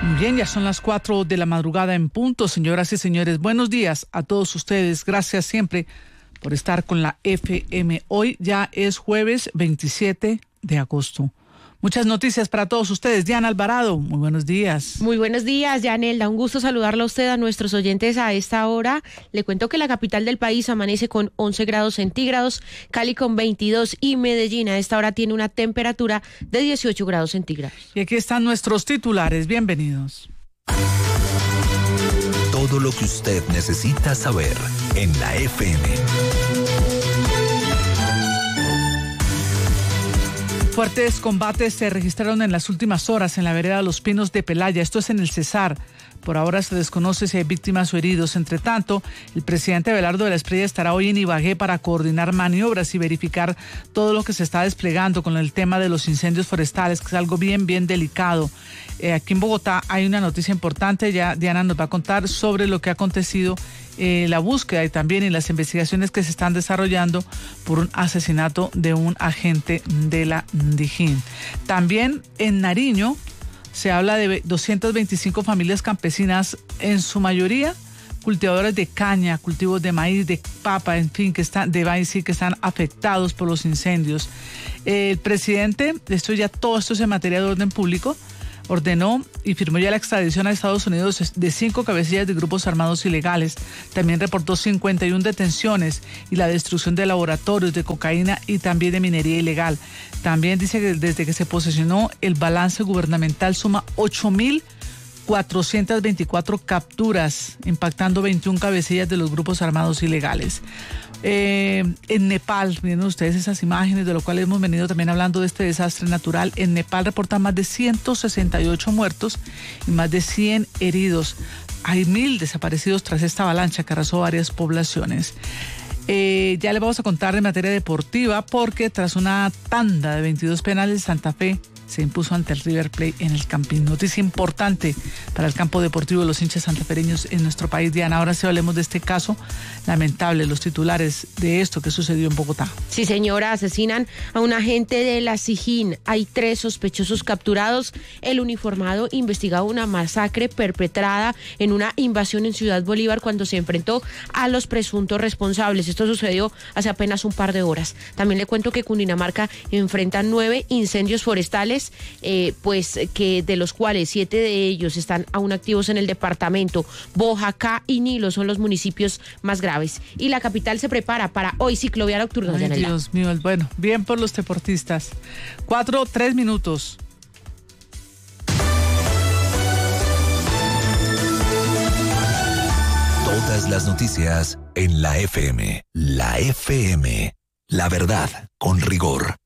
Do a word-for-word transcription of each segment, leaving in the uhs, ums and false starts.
Muy bien, ya son las cuatro de la madrugada en punto, señoras y señores. Buenos días a todos ustedes. Gracias siempre por estar con la F M. Hoy ya es jueves veintisiete de agosto. Muchas noticias para todos ustedes. Diana Alvarado, muy buenos días. Muy buenos días, Yanelda. Un gusto saludarla a usted, a nuestros oyentes a esta hora. Le cuento que la capital del país amanece con once grados centígrados, Cali con veintidós y Medellín a esta hora tiene una temperatura de dieciocho grados centígrados. Y aquí están nuestros titulares. Bienvenidos. Todo lo que usted necesita saber en la F M. Fuertes combates se registraron en las últimas horas en la vereda Los Pinos de Pelaya. Esto es en el Cesar. Por ahora se desconoce si hay víctimas o heridos. Entre tanto, el presidente Abelardo de la Espriella estará hoy en Ibagué para coordinar maniobras y verificar todo lo que se está desplegando con el tema de los incendios forestales, que es algo bien, bien delicado. Eh, aquí en Bogotá hay una noticia importante. Ya Diana nos va a contar sobre lo que ha acontecido, eh, la búsqueda y también en las investigaciones que se están desarrollando por un asesinato de un agente de la Dijín. También en Nariño se habla de doscientas veinticinco familias campesinas, en su mayoría cultivadores de caña, cultivos de maíz, de papa, en fin, que están, de maíz, sí, que están afectados por los incendios. El presidente, esto ya todo esto es en materia de orden público, ordenó y firmó ya la extradición a Estados Unidos de cinco cabecillas de grupos armados ilegales. También reportó cincuenta y una detenciones y la destrucción de laboratorios de cocaína y también de minería ilegal. También dice que desde que se posesionó, el balance gubernamental suma ocho mil cuatrocientas veinticuatro capturas, impactando veintiuna cabecillas de los grupos armados ilegales. Eh, en Nepal, miren ustedes esas imágenes de lo cual hemos venido también hablando de este desastre natural. En Nepal reportan más de ciento sesenta y ocho muertos y más de cien heridos. Hay mil desaparecidos tras esta avalancha que arrasó varias poblaciones. Eh, ya le vamos a contar en materia deportiva porque tras una tanda de veintidós penales, Santa Fe se impuso ante el River Plate en el Campín. Noticia importante para el campo deportivo de los hinchas santafereños en nuestro país. Diana, ahora sí hablemos de este caso lamentable, los titulares de esto que sucedió en Bogotá. Sí, señora, asesinan a un agente de la Sijín. Hay tres sospechosos capturados. El uniformado investigaba una masacre perpetrada en una invasión en Ciudad Bolívar cuando se enfrentó a los presuntos responsables. Esto sucedió hace apenas un par de horas. También le cuento que Cundinamarca enfrenta nueve incendios forestales, Eh, pues que de los cuales siete de ellos están aún activos en el departamento. Boyacá y Nilo son los municipios más graves. Y la capital se prepara para hoy ciclovía nocturna. Ay, Dios mío, bueno, bien por los deportistas. Cuatro, tres minutos. Todas las noticias en la F M. La F M. La verdad con rigor.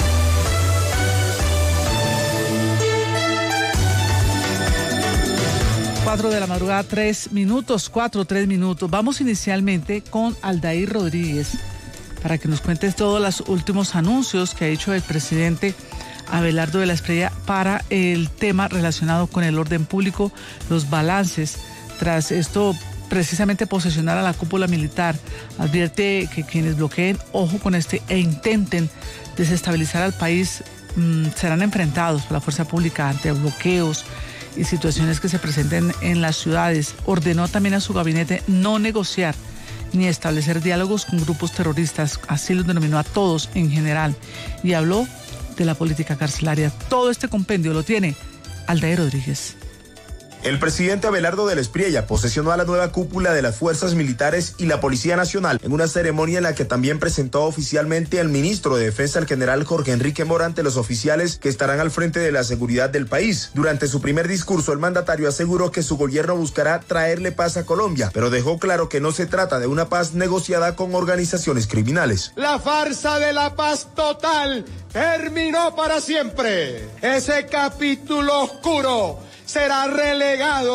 Cuatro de la madrugada, tres minutos, cuatro, tres minutos. Vamos inicialmente con Aldair Rodríguez para que nos cuentes todos los últimos anuncios que ha hecho el presidente Abelardo de la Espriella para el tema relacionado con el orden público, los balances. Tras esto, precisamente posesionar a la cúpula militar, advierte que quienes bloqueen, ojo con este, e intenten desestabilizar al país, mmm, serán enfrentados por la fuerza pública ante bloqueos y situaciones que se presenten en las ciudades. Ordenó también a su gabinete no negociar ni establecer diálogos con grupos terroristas, así los denominó a todos en general, y habló de la política carcelaria. Todo este compendio lo tiene Aldair Rodríguez. El presidente Abelardo de la Espriella posesionó a la nueva cúpula de las Fuerzas Militares y la Policía Nacional en una ceremonia en la que también presentó oficialmente al ministro de Defensa, el general Jorge Enrique Mora, ante los oficiales que estarán al frente de la seguridad del país. Durante su primer discurso, el mandatario aseguró que su gobierno buscará traerle paz a Colombia, pero dejó claro que no se trata de una paz negociada con organizaciones criminales. La farsa de la paz total terminó para siempre. Ese capítulo oscuro será relegado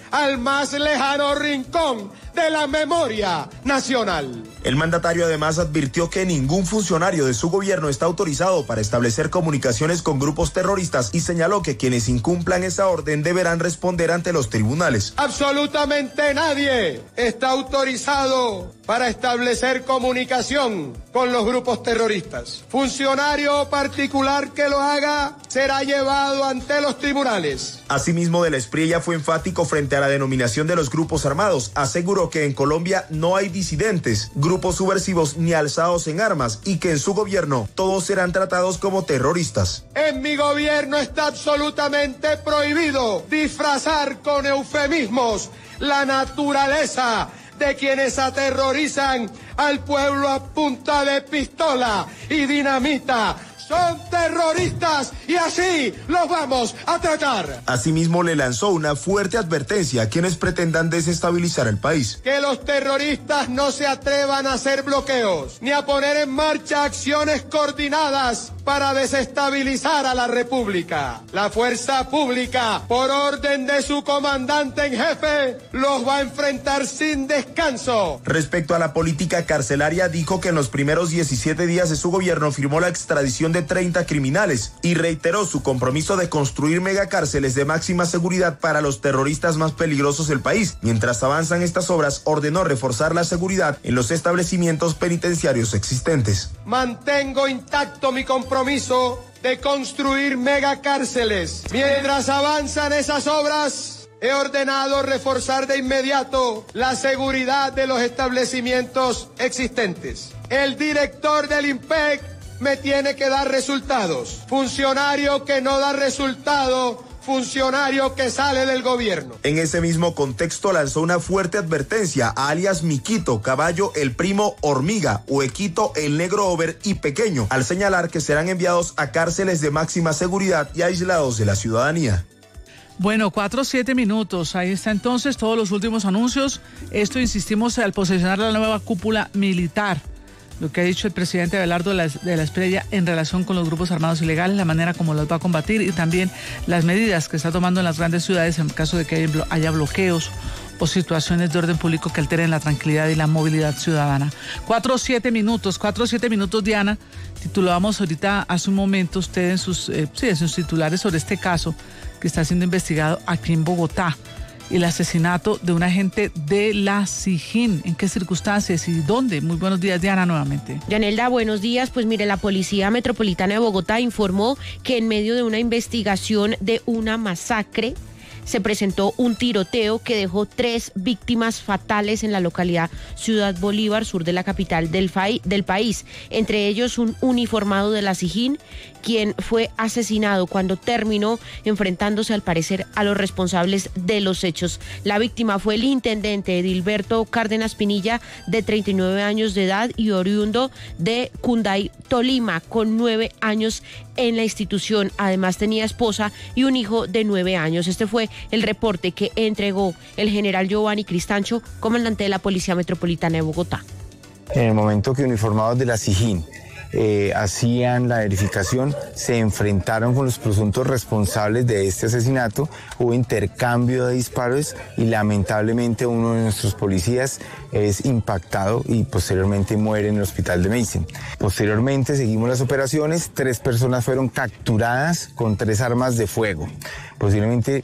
al más lejano rincón de la memoria nacional. El mandatario además advirtió que ningún funcionario de su gobierno está autorizado para establecer comunicaciones con grupos terroristas y señaló que quienes incumplan esa orden deberán responder ante los tribunales. Absolutamente nadie está autorizado para establecer comunicación con los grupos terroristas. Funcionario particular que lo haga será llevado ante los tribunales. Asimismo, de la Espriella fue enfático frente a la denominación de los grupos armados. Aseguró que en Colombia no hay disidentes, grupos subversivos ni alzados en armas y que en su gobierno todos serán tratados como terroristas. En mi gobierno está absolutamente prohibido disfrazar con eufemismos la naturaleza de quienes aterrorizan al pueblo a punta de pistola y dinamita. Son terroristas y así los vamos a tratar. Asimismo, le lanzó una fuerte advertencia a quienes pretendan desestabilizar el país. Que los terroristas no se atrevan a hacer bloqueos ni a poner en marcha acciones coordinadas para desestabilizar a la República. La fuerza pública, por orden de su comandante en jefe, los va a enfrentar sin descanso. Respecto a la política carcelaria, dijo que en los primeros diecisiete días de su gobierno firmó la extradición de treinta criminales y reiteró su compromiso de construir megacárceles de máxima seguridad para los terroristas más peligrosos del país. Mientras avanzan estas obras, ordenó reforzar la seguridad en los establecimientos penitenciarios existentes. Mantengo intacto mi compromiso de construir megacárceles. Mientras avanzan esas obras, he ordenado reforzar de inmediato la seguridad de los establecimientos existentes. El director del IMPEC me tiene que dar resultados. Funcionario que no da resultado, funcionario que sale del gobierno. En ese mismo contexto lanzó una fuerte advertencia a alias Miquito, Caballo, el primo Hormiga, Huequito, el Negro Over y Pequeño, al señalar que serán enviados a cárceles de máxima seguridad y aislados de la ciudadanía. Bueno, cuatro, siete minutos. Ahí está entonces todos los últimos anuncios. Esto, insistimos, al posesionar la nueva cúpula militar. Lo que ha dicho el presidente Abelardo de la, de la Espriella en relación con los grupos armados ilegales, la manera como los va a combatir y también las medidas que está tomando en las grandes ciudades en caso de que haya bloqueos o situaciones de orden público que alteren la tranquilidad y la movilidad ciudadana. Cuatro, siete minutos, cuatro, siete minutos, Diana. Titulábamos ahorita hace un momento usted en sus, eh, sí, en sus titulares sobre este caso que está siendo investigado aquí en Bogotá. El asesinato de un agente de la SIJIN. ¿En qué circunstancias y dónde? Muy buenos días, Diana, nuevamente. Yanelda, buenos días. Pues mire, la Policía Metropolitana de Bogotá informó que en medio de una investigación de una masacre se presentó un tiroteo que dejó tres víctimas fatales en la localidad Ciudad Bolívar, sur de la capital del, del país. Entre ellos un uniformado de la SIJIN, quien fue asesinado cuando terminó enfrentándose al parecer a los responsables de los hechos. La víctima fue el intendente Edilberto Cárdenas Pinilla, de treinta y nueve años de edad y oriundo de Cunday, Tolima, con nueve años en la institución. Además tenía esposa y un hijo de nueve años. Este fue el reporte que entregó el general Giovanni Cristancho, comandante de la Policía Metropolitana de Bogotá. En el momento que uniformados de la SIJIN Eh, hacían la verificación, se enfrentaron con los presuntos responsables de este asesinato, hubo intercambio de disparos y lamentablemente uno de nuestros policías es impactado y posteriormente muere en el hospital de Meissen. Posteriormente seguimos las operaciones, tres personas fueron capturadas con tres armas de fuego. Posiblemente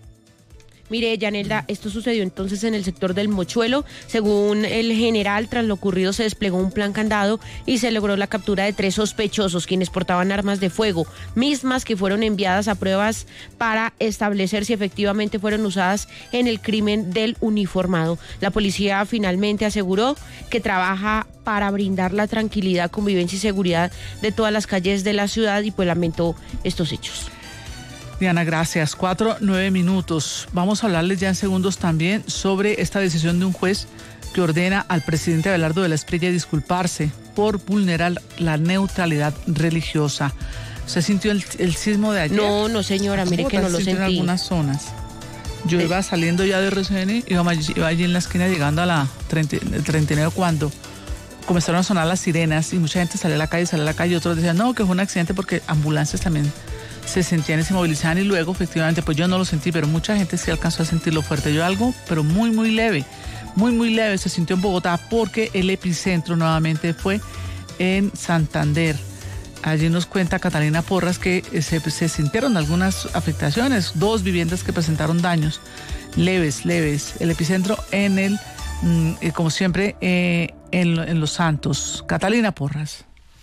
Mire, Yanelda, esto sucedió entonces en el sector del Mochuelo. Según el general, tras lo ocurrido se desplegó un plan candado y se logró la captura de tres sospechosos, quienes portaban armas de fuego, mismas que fueron enviadas a pruebas para establecer si efectivamente fueron usadas en el crimen del uniformado. La policía finalmente aseguró que trabaja para brindar la tranquilidad, convivencia y seguridad de todas las calles de la ciudad y pues lamentó estos hechos. Diana, gracias. Cuatro, nueve minutos. Vamos a hablarles ya en segundos también sobre esta decisión de un juez que ordena al presidente Abelardo de la Espriella disculparse por vulnerar la neutralidad religiosa. ¿Usted sintió el, el sismo de ayer? No, no señora, mire que no lo sentí. En algunas zonas. Yo de... iba saliendo ya de R C N, iba, iba allí en la esquina llegando a la treinta, treinta y nueve cuando comenzaron a sonar las sirenas y mucha gente salió a la calle, salió a la calle y otros decían no, que fue un accidente porque ambulancias también se sentían y se movilizaban, y luego efectivamente, pues yo no lo sentí, pero mucha gente sí alcanzó a sentirlo fuerte. Yo algo, pero muy, muy leve, muy, muy leve se sintió en Bogotá, porque el epicentro nuevamente fue en Santander. Allí nos cuenta Catalina Porras que se, se sintieron algunas afectaciones, dos viviendas que presentaron daños leves, leves. El epicentro en el, mm, como siempre, eh, en, en Los Santos. Catalina Porras.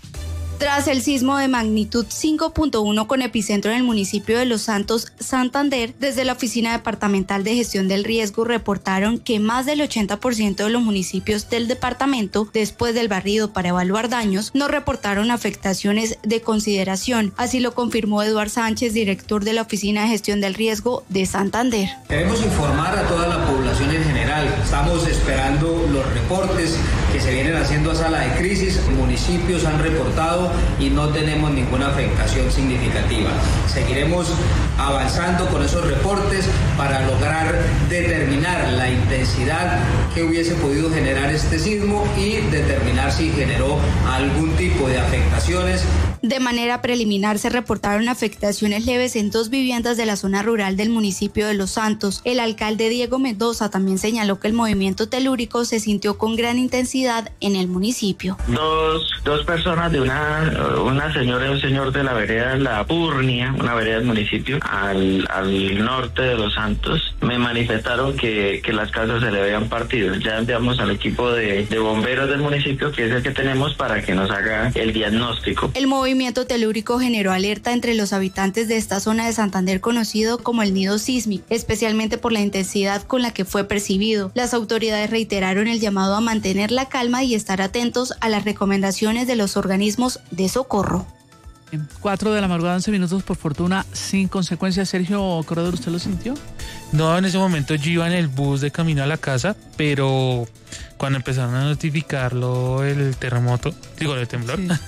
Tras el sismo de magnitud cinco punto uno con epicentro en el municipio de Los Santos, Santander, desde la Oficina Departamental de Gestión del Riesgo reportaron que más del ochenta por ciento de los municipios del departamento, después del barrido para evaluar daños, no reportaron afectaciones de consideración. Así lo confirmó Eduardo Sánchez, director de la Oficina de Gestión del Riesgo de Santander. Queremos informar a toda la población en general. Estamos esperando los reportes que se vienen haciendo a sala de crisis. Municipios han reportado y no tenemos ninguna afectación significativa. Seguiremos avanzando con esos reportes para lograr determinar la intensidad que hubiese podido generar este sismo y determinar si generó algún tipo de afectaciones. De manera preliminar se reportaron afectaciones leves en dos viviendas de la zona rural del municipio de Los Santos. El alcalde Diego Mendoza también señaló que el movimiento telúrico se sintió con gran intensidad en el municipio. Dos, dos personas de una, una señora y un señor de la vereda La Purnia, una vereda del municipio, al, al norte de Los Santos, me manifestaron que, que las casas se le habían partido. Ya enviamos al equipo de, de bomberos del municipio, que es el que tenemos, para que nos haga el diagnóstico. El movimiento telúrico generó alerta entre los habitantes de esta zona de Santander, conocido como el nido sísmico, especialmente por la intensidad con la que fue percibido. Las autoridades reiteraron el llamado a mantener la calma y estar atentos a las recomendaciones de los organismos de socorro. Cuatro de la madrugada, once minutos, por fortuna, sin consecuencias. Sergio Corredor, ¿usted lo sintió? No, en ese momento yo iba en el bus de camino a la casa, pero cuando empezaron a notificarlo el terremoto, digo, el temblor, sí.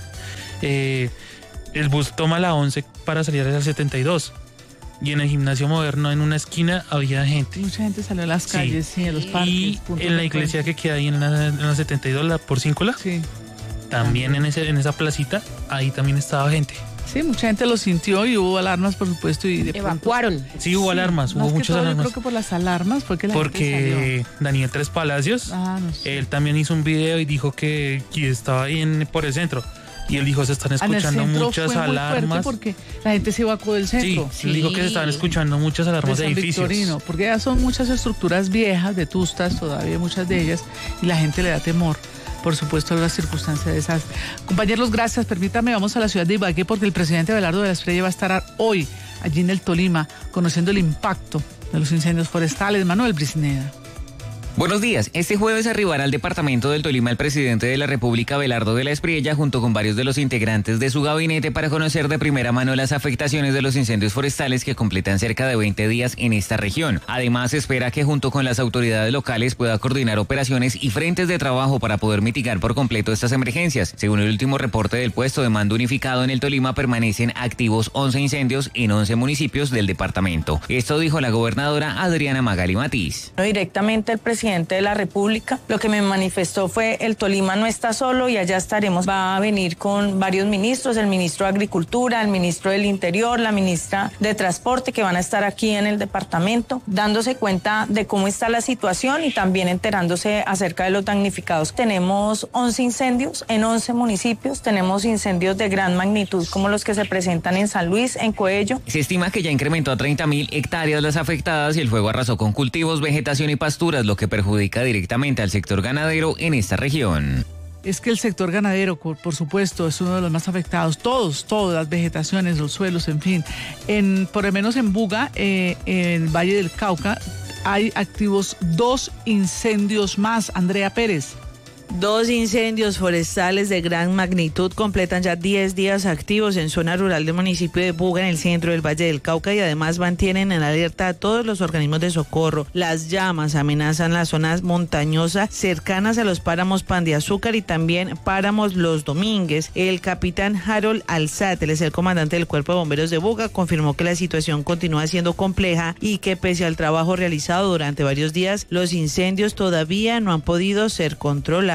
eh, el bus toma la once para salir a la setenta y dos. Y en el gimnasio moderno, en una esquina, había gente. Mucha gente salió a las calles, sí, sí, a los parques. Y en la iglesia que queda ahí en la, en la setenta y dos, la Porcíncula, sí. También en, ese, en esa placita, ahí también estaba gente. Sí, mucha gente lo sintió y hubo alarmas, por supuesto. Y de evacuaron. Pronto, sí, hubo sí, alarmas, hubo muchas todo, alarmas. Yo creo que por las alarmas fue que la Porque gente salió. Daniel Tres Palacios, ah, no sé. Él también hizo un video y dijo que, que estaba ahí en, por el centro. Y él dijo, se están escuchando muchas fue alarmas. Muy porque la gente se evacuó del centro. Sí, sí. Él dijo que se estaban escuchando muchas alarmas de, de edificios. Victorino, porque ya son muchas estructuras viejas, vetustas, todavía muchas de ellas, y la gente le da temor. Por supuesto, las circunstancias de esas. Compañeros, gracias. Permítame, vamos a la ciudad de Ibagué, porque el presidente Abelardo de la Espriella va a estar hoy allí en el Tolima, conociendo el impacto de los incendios forestales. Manuel Brisneda. Buenos días. Este jueves arribará al departamento del Tolima el presidente de la República, Abelardo de la Espriella, junto con varios de los integrantes de su gabinete, para conocer de primera mano las afectaciones de los incendios forestales que completan cerca de veinte días en esta región. Además, se espera que junto con las autoridades locales pueda coordinar operaciones y frentes de trabajo para poder mitigar por completo estas emergencias. Según el último reporte del puesto de mando unificado en el Tolima, permanecen activos once incendios en once municipios del departamento. Esto dijo la gobernadora Adriana Magali Matiz. No directamente el presidente de la República, lo que me manifestó fue: el Tolima no está solo y allá estaremos. Va a venir con varios ministros, el ministro de Agricultura, el ministro del Interior, la ministra de Transporte, que van a estar aquí en el departamento, dándose cuenta de cómo está la situación y también enterándose acerca de los damnificados. Tenemos once incendios en once municipios, tenemos incendios de gran magnitud como los que se presentan en San Luis, en Coello. Se estima que ya incrementó a treinta mil hectáreas las afectadas y el fuego arrasó con cultivos, vegetación y pasturas, lo que perjudica directamente al sector ganadero en esta región. Es que el sector ganadero, por supuesto, es uno de los más afectados. Todos, todas las vegetaciones, los suelos, en fin. En, por lo menos en Buga, eh, en el Valle del Cauca, hay activos dos incendios más. Andrea Pérez. Dos incendios forestales de gran magnitud completan ya diez días activos en zona rural del municipio de Buga, en el centro del Valle del Cauca, y además mantienen en alerta a todos los organismos de socorro. Las llamas amenazan las zonas montañosas cercanas a los páramos Pan de Azúcar y también páramos Los Domínguez. El capitán Harold Alzate, él es el comandante del Cuerpo de Bomberos de Buga, confirmó que la situación continúa siendo compleja y que pese al trabajo realizado durante varios días, los incendios todavía no han podido ser controlados.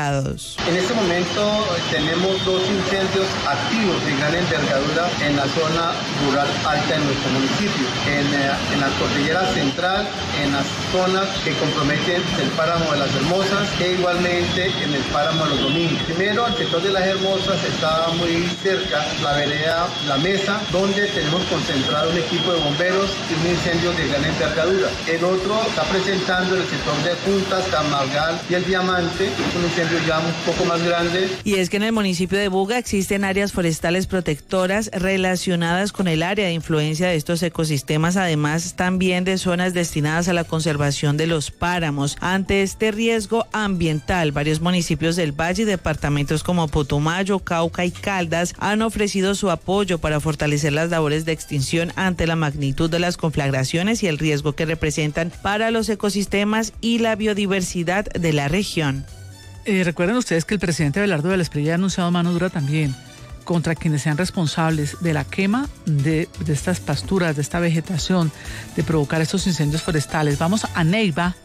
afectados. En este momento tenemos dos incendios activos de gran envergadura en la zona rural alta de nuestro municipio, en, en la cordillera central, en las zonas que comprometen el páramo de las Hermosas e igualmente en el páramo de los Domingos. Primero, el sector de las Hermosas está muy cerca, la vereda La Mesa, donde tenemos concentrado un equipo de bomberos y un incendio de gran envergadura. El otro está presentando en el sector de Puntas, Camargal y El Diamante, un incendio ya un poco más grande. Y es que en el municipio de Buga existen áreas forestales protectoras relacionadas con el área de influencia de estos ecosistemas, además también de zonas destinadas a la conservación de los páramos. Ante este riesgo ambiental, varios municipios del Valle y departamentos como Putumayo, Cauca y Caldas han ofrecido su apoyo para fortalecer las labores de extinción ante la magnitud de las conflagraciones y el riesgo que representan para los ecosistemas y la biodiversidad de la región. Eh, recuerden ustedes que el presidente Abelardo de la Espriella ha anunciado mano dura también contra quienes sean responsables de la quema de, de estas pasturas, de esta vegetación, de provocar estos incendios forestales. Vamos a Neiva,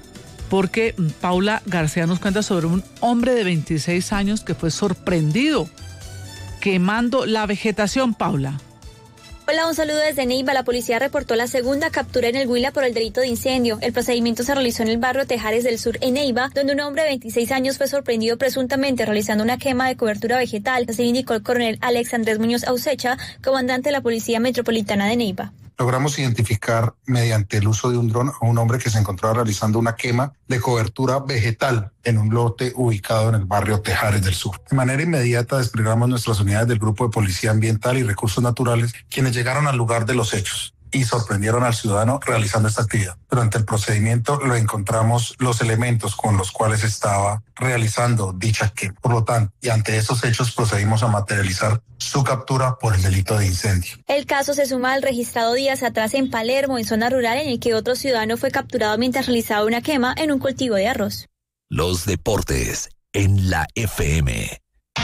porque Paula García nos cuenta sobre un hombre de veintiséis años que fue sorprendido quemando la vegetación. Paula. Hola, un saludo desde Neiva. La policía reportó la segunda captura en el Huila por el delito de incendio. El procedimiento se realizó en el barrio Tejares del Sur, en Neiva, donde un hombre de veintiséis años fue sorprendido presuntamente realizando una quema de cobertura vegetal. Así indicó el coronel Alex Andrés Muñoz Ausecha, comandante de la Policía Metropolitana de Neiva. Logramos identificar mediante el uso de un dron a un hombre que se encontraba realizando una quema de cobertura vegetal en un lote ubicado en el barrio Tejares del Sur. De manera inmediata desplegamos nuestras unidades del Grupo de Policía Ambiental y Recursos Naturales, quienes llegaron al lugar de los hechos y sorprendieron al ciudadano realizando esta actividad. Durante el procedimiento lo encontramos los elementos con los cuales estaba realizando dicha quema. Por lo tanto, y ante estos hechos procedimos a materializar su captura por el delito de incendio. El caso se suma al registrado días atrás en Palermo, en zona rural, en el que otro ciudadano fue capturado mientras realizaba una quema en un cultivo de arroz. Los deportes en la F M.